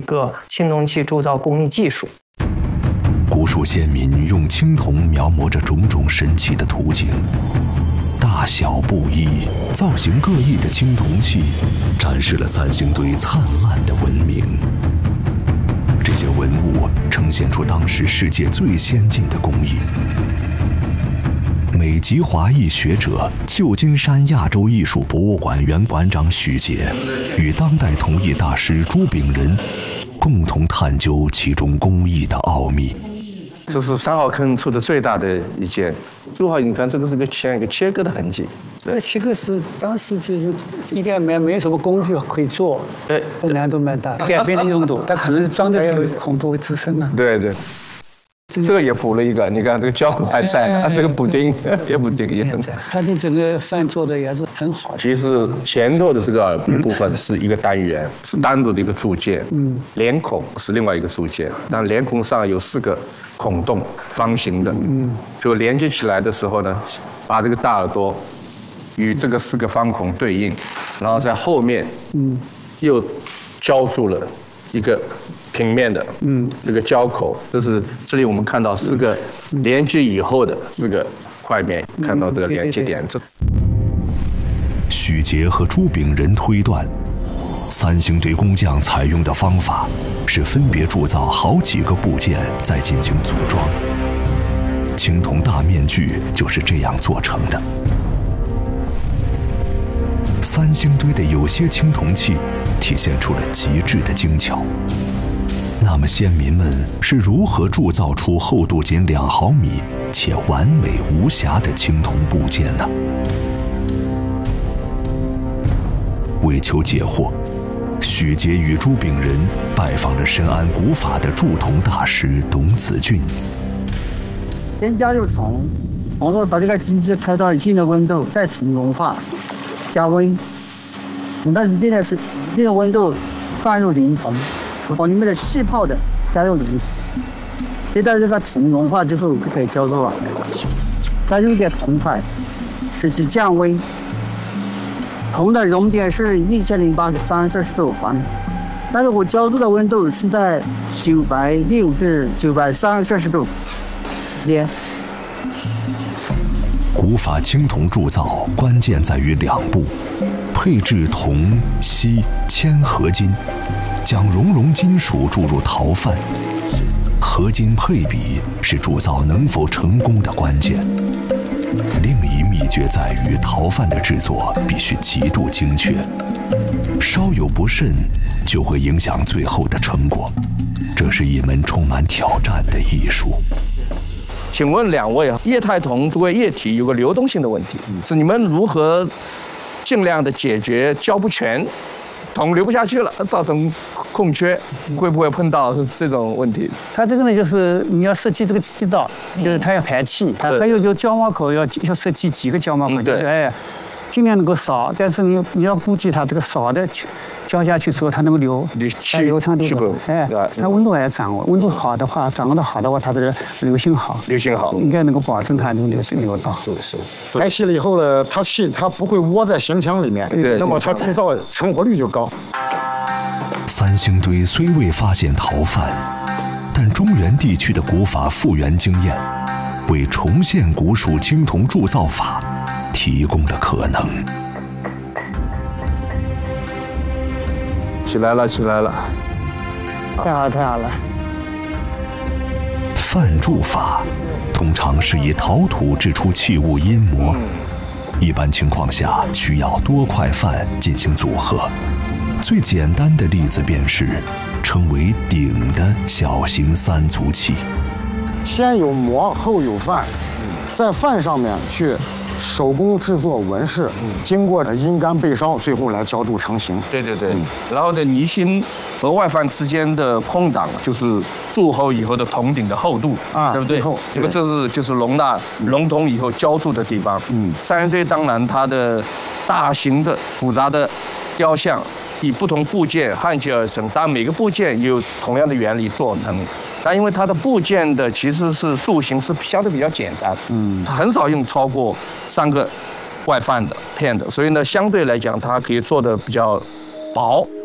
个青铜器铸造工艺技术。 古蜀先民用青铜描摹着种种神奇的图景，大小不一、造型各异的青铜器，展示了三星堆灿烂的文明。这些文物呈现出当时世界最先进的工艺。美籍华裔学者、旧金山亚洲艺术博物馆原馆长许杰与当代铜艺大师朱炳仁共同探究其中工艺的奥秘。 这是3号坑出的最大的一件。朱浩，你看这个是像一个切割的痕迹。 这个切割是当时就是应该没什么工具可以做，难度蛮大，改变的用途，但可能装在孔作为支撑呢。 对对。这个也补了一个，你看这个胶骨还在，这个补丁也补丁也很在。 它的整个饭做的也是很好。 其实前头的这个部分是一个单元，是单独的一个铸件，连孔是另外一个铸件，但连孔上有4个孔洞，方形的，就连接起来的时候呢，把这个大耳朵与这个4个方孔对应，然后在后面，又浇筑了一个平面的，这个胶口，这里我们看到4个连接以后的4个块面，看到这个连接点。 许杰和朱炳仁推断，三星堆工匠采用的方法是分别铸造好几个部件，再进行组装。青铜大面具就是这样做成的。三星堆的有些青铜器体现出了极致的精巧。那么先民们是如何铸造出厚度仅2毫米且完美无瑕的青铜部件呢？为求解惑，许杰与朱炳仁拜访了深谙古法的铸铜大师董子俊。 先加入铜，然后把这个机制开到一定的温度，再重融化，加温。等到一定的温度，放入灵铜，把里面的气泡的加入灵，直到这个铜融化之后就可以浇筑了。再用点铜块，使其降温。铜的熔点是1083摄氏度环，但是我浇筑的温度是在960至930摄氏度间。 古法青铜铸造关键在于2步：配置铜、锡、铅合金，将熔融金属注入陶范。合金配比是铸造能否成功的关键。另一秘诀在于陶范的制作必须极度精确，稍有不慎就会影响最后的成果。这是一门充满挑战的艺术。 请问2位，液态铜作为液体有个流动性的问题，是你们如何尽量的解决浇不全，铜流不下去了，造成空缺，会不会碰到这种问题？ 它这个呢，就是你要设计这个气道，就是它要排气，还有就浇毛口要设计几个浇毛口，就是尽量能够少，但是你要估计它这个少的浇下去之后，它能够流畅度高，它温度也要掌握，温度好的话，掌握的好的话，它的流性好，应该能够保证它这个流到。 是。排气了以后呢，它不会窝在形腔里面，那么它铸造成活率就高。 三星堆虽未发现陶范，但中原地区的古法复原经验，为重现古蜀青铜铸造法提供了可能。 起来了！ 太好了！ 范铸法通常是以陶土制出器物阴模，一般情况下需要多块范进行组合。最简单的例子便是称为鼎的小型3足器。 先有模，后有范，在范上面去手工制作纹饰，经过阴干焙烧，最后来浇铸成型。 对，然后呢，泥芯和外范之间的空档就是铸后以后的铜鼎的厚度，对不对？这个就是熔铜以后浇铸的地方。三星堆当然它的大型的复杂的雕像以不同部件焊接而成，当然每个部件也有同样的原理做成。但因为它的部件的其实是塑形是相对比较简单，它很少用超过3个外范的片的，所以呢，相对来讲它可以做的比较薄。